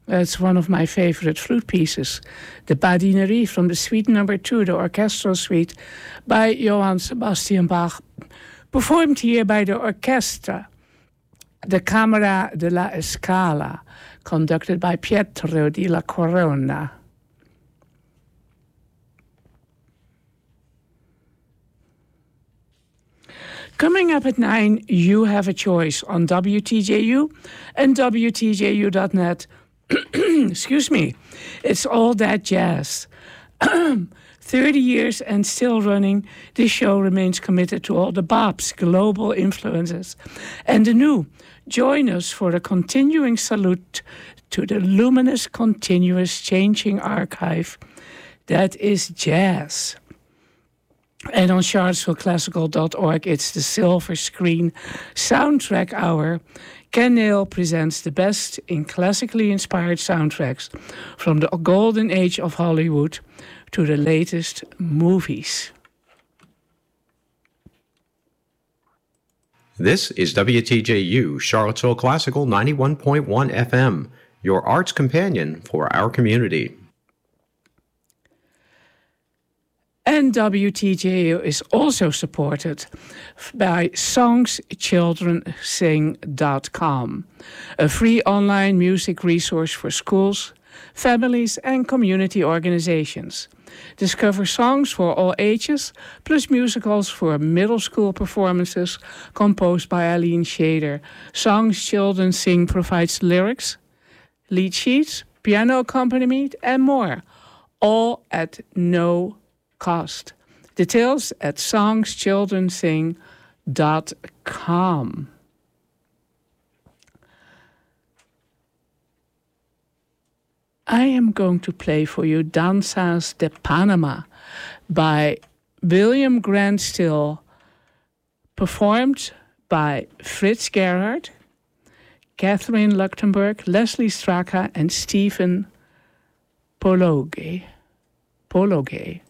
It's one of my favorite flute pieces. The Badinerie from the Suite Number 2, the orchestral suite by Johann Sebastian Bach. Performed here by the orchestra, the Camera della Scala, conducted by Pietro di la Corona. Coming up at 9, You Have a Choice on WTJU and WTJU.net. Excuse me. It's All That Jazz. 30 years and still running, this show remains committed to all the Bob's global influences and the new. Join us for a continuing salute to the luminous, continuous, changing archive that is jazz. And on charlottesvilleclassical.org, it's the Silver Screen Soundtrack Hour. Ken Neal presents the best in classically inspired soundtracks from the golden age of Hollywood to the latest movies. This is WTJU, Charlottesville Classical 91.1 FM, your arts companion for our community. And WTJU is also supported by SongsChildrenSing.com, a free online music resource for schools, families, and community organizations. Discover songs for all ages, plus musicals for middle school performances composed by Eileen Shader. Songs Children Sing provides lyrics, lead sheets, piano accompaniment, and more, all at no cost. Details at SongsChildrenSing.com. I am going to play for you Danzas de Panama by William Grant Still, performed by Fritz Gerhard, Catherine Luchtenberg, Leslie Straka, and Stephen Pologe.